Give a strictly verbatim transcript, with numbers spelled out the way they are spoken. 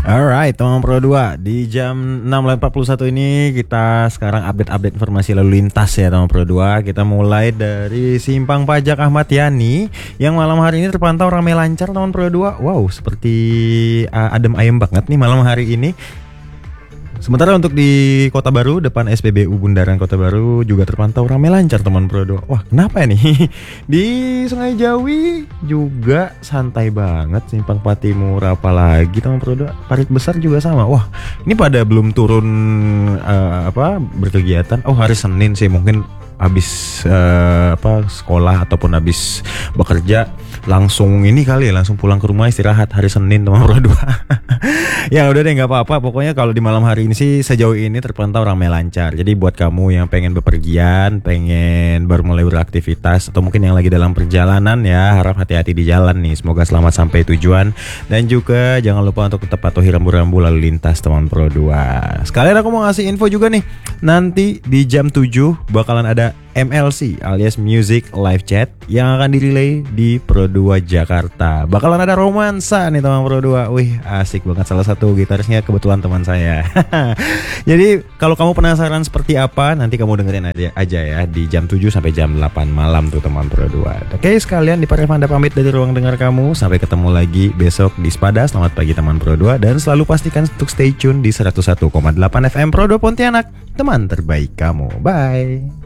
Alright, teman Pro dua, di jam enam lewat empat puluh satu ini kita sekarang update-update informasi lalu lintas ya teman Pro dua. Kita mulai dari Simpang Pajak Ahmad Yani yang malam hari ini terpantau ramai lancar teman Pro dua. Wow, seperti uh, adem ayem banget nih malam hari ini. Sementara untuk di Kota Baru, depan S P B U Bundaran Kota Baru juga terpantau ramai lancar teman Pro dua. Wah, kenapa nih? Di Sungai Jawi juga santai banget, Simpang Patimura apalagi teman Pro dua. Parit Besar juga sama. Wah, ini pada belum turun uh, apa berkegiatan. Oh, hari Senin sih mungkin habis uh, apa sekolah ataupun habis bekerja langsung ini kali ya, langsung pulang ke rumah istirahat hari Senin teman Pro dua. Ya udah deh, nggak apa-apa. Pokoknya kalau di malam hari ini sih sejauh ini terpantau ramai lancar. Jadi buat kamu yang pengen bepergian, pengen baru mulai beraktivitas, atau mungkin yang lagi dalam perjalanan ya, harap hati-hati di jalan nih. Semoga selamat sampai tujuan. Dan juga jangan lupa untuk tetap patuhi rambu-rambu lalu lintas teman Pro dua. Sekalian aku mau ngasih info juga nih. Nanti di jam tujuh bakalan ada M L C alias Music Live Chat yang akan dirilai di Pro dua Jakarta. Bakalan ada romansa nih teman Pro dua. Wih, asik banget, salah satu gitarisnya kebetulan teman saya. Jadi kalau kamu penasaran seperti apa, nanti kamu dengerin aja, aja ya di jam tujuh sampai jam delapan malam tuh teman Pro dua. Oke, sekalian di Parevanda pamit dari ruang dengar kamu. Sampai ketemu lagi besok di Spada. Selamat pagi teman Pro dua, dan selalu pastikan untuk stay tune di seratus satu koma delapan F M Pro dua Pontianak, teman terbaik kamu. Bye.